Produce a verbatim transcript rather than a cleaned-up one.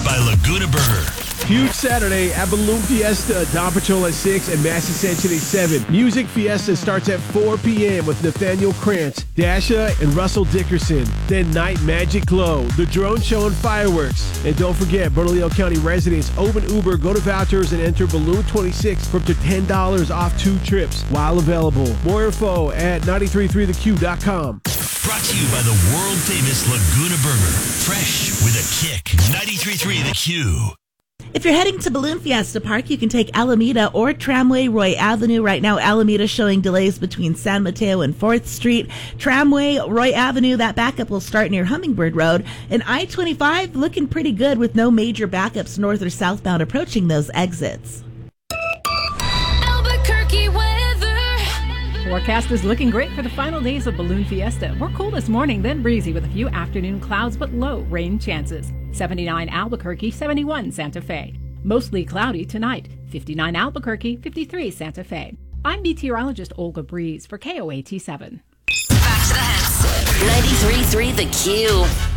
by Laguna Burger. Huge Saturday at Balloon Fiesta, Dawn Patrol at six and Mass Ascension at seven. Music Fiesta starts at four p.m. with Nathaniel Krantz, Dasha, and Russell Dickerson. Then Night Magic Glow, the drone show and fireworks. And don't forget, Bernalillo County residents, open Uber, go to vouchers, and enter Balloon twenty-six for up to ten dollars off two trips while available. More info at nine three three the q dot com. Brought to you by the world-famous Laguna Burger. Fresh with a kick. ninety-three point three The Q. If you're heading to Balloon Fiesta Park, you can take Alameda or Tramway Roy Avenue. Right now, Alameda showing delays between San Mateo and fourth Street. Tramway, Roy Avenue, that backup will start near Hummingbird Road. And I twenty-five looking pretty good with no major backups north or southbound approaching those exits. Albuquerque weather. Forecast is looking great for the final days of Balloon Fiesta. More cool this morning, then breezy with a few afternoon clouds, but low rain chances. seventy-nine Albuquerque, seventy-one Santa Fe. Mostly cloudy tonight. fifty-nine Albuquerque, fifty-three Santa Fe. I'm meteorologist Olga Breeze for K O A T seven. Back to the hits. ninety-three point three The Q.